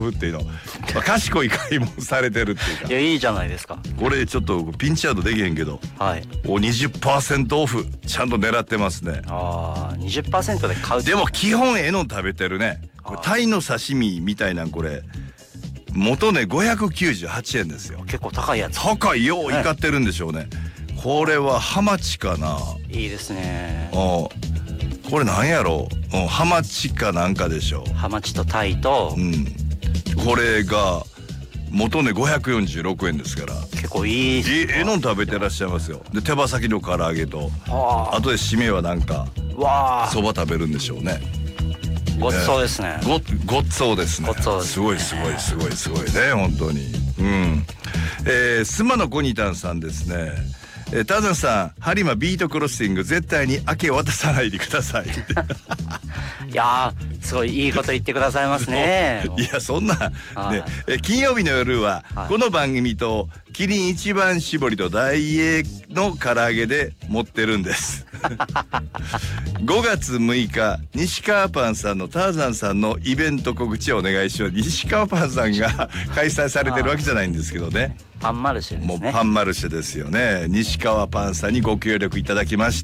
っていうの、賢い買い物されてるっていうか。 いや、いいじゃないですか。 これちょっとピンチアウトできへんけど、 はい。 20% オフちゃんと狙ってますね。 ああ、20% で買う。 でも基本の食べてるね。これタイの刺身みたいなん、これ元値598円ですよ。 結構高いやつ。 高いよういかってるんでしょうね。これはハマチかな。 いいですね。 これなんやろう、ハマチかなんかでしょう。 ハマチとタイと、 これが元値546円ですから、 結構いいの食べてらっしゃいますよ。で手羽先の唐揚げと、あとで締めはなんかそば食べるんでしょうね。 ごちそうですね。 ごっつおうですね。すごいすごいすごいすごいね、本当に。スマのコニタンさんですね。ターザンさん、ハリマビートクロッシング絶対に明け渡さないでください。 いやー、すごいいいこと言ってくださいますね。 いや、そんなね、金曜日の夜はこの番組とキリン一番搾りと大栄の唐揚げで持ってるんです。5月6日西川パンさんのターザンさんのイベント告知をお願いします。西川パンさんが開催されてるわけじゃないんですけどね。 パンマルシェですね。 もうパンマルシェですよね。西川パンさんにご協力いただきまして、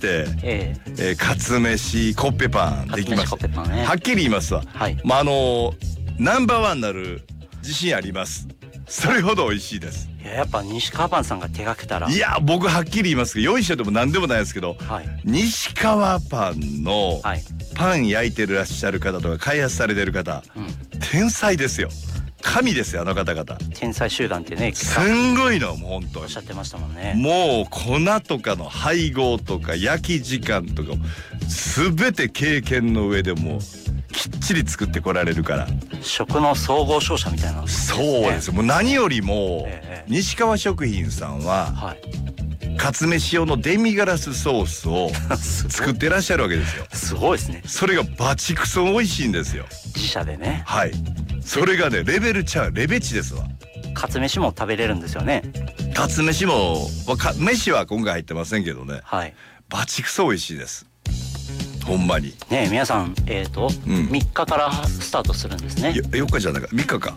カツ飯コッペパンできました。はっきり言いますわ、ナンバーワンになる自信あります。それほど美味しいです。 やっぱ西川パンさんが手がけたら、 いや、僕はっきり言いますけど、よいしょでも何でもないですけど、西川パンのパン焼いてらっしゃる方とか開発されてる方、天才ですよ。神ですよ、あの方々。天才集団ってね、 すんごいの、もう本当におっしゃってましたもんね。 もう粉とかの配合とか焼き時間とか全て経験の上でもきっちり作ってこられるから、 食の総合商社みたいな、ね、 そうですよ。もう何よりも、西川食品さんは、カツ飯用のデミガラスソースを作ってらっしゃるわけですよ。 すごいですね。 それがバチクソ美味しいんですよ、 自社でね。 はい。それがね、レベルちゃう、レベチですわ。 カツ飯も食べれるんですよね。 カツ飯も、飯は今回入ってませんけどね、バチクソ美味しいです、ほんまにね。皆さん3日からスタートするんですね。 4日じゃないか、3日か。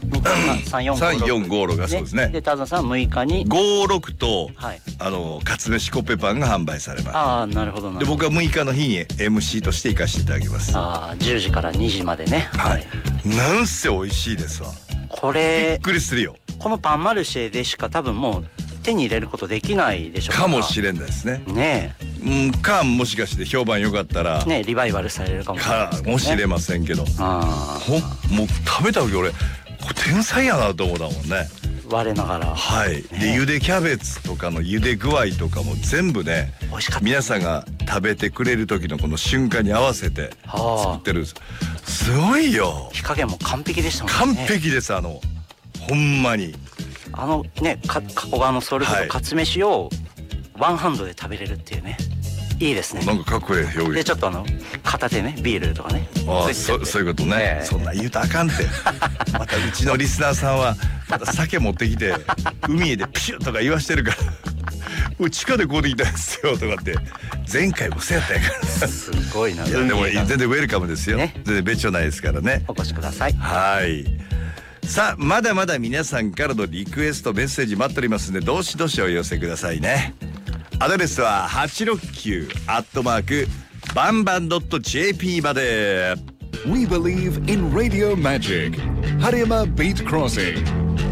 3456 がそうですね。 でターザンさん6日に 56とカツ飯コッペパンが販売されます。 ああ、なるほどな。 で僕は6日の日に MC として行かせていただきます。 ああ、10時から2時までね。 なんせ美味しいですわ。 これびっくりするよ。 このパンマルシェでしか多分もう手に入れることできないでしょうかもしれんですね。もしかして評判良かったらね、リバイバルされるかもしれない、 もしれませんけど、もう食べた時俺天才やなと思ったもんね、 我ながら。 で茹でキャベツとかの茹で具合とかも全部ね、皆さんが食べてくれる時のこの瞬間に合わせて作ってるんです。すごいよ。 火加減も完璧でしたもんね。 完璧です。ほんまに加古川のソウルフードカツ飯をワンハンドで食べれるっていうね、いいですね。 なんかかっこいい表現で、ちょっと片手ね、ビールとかね。 そういうことね。そんな言うとあかんって。またうちのリスナーさんはまた酒持ってきて海へでピシュッとか言わしてるから、地下でこうできたんですよとかって前回もそうやったんやからすごいな。 いやでも全然ウェルカムですよ、全然別所ないですからね。 お越しください。 さあ、まだまだ皆さんからのリクエストメッセージ待っておりますので、どしどしお寄せくださいね。アドレスは869@bamban.jp まで。 We believe in Radio Magic. Harima Beat Crossing.